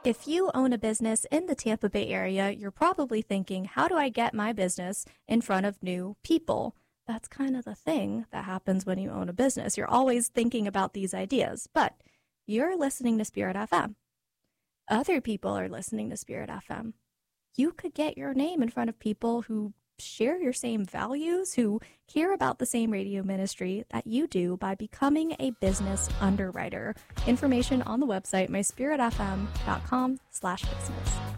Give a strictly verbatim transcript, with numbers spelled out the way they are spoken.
If you own a business in the Tampa Bay area, you're probably thinking, how do I get my business in front of new people? That's kind of the thing that happens when you own a business. You're always thinking about these ideas, but you're listening to Spirit F M. Other people are listening to Spirit F M. You could get your name in front of people who share your same values, who care about the same radio ministry that you do by becoming a business underwriter. Information on the website, my spirit f m dot com slash business.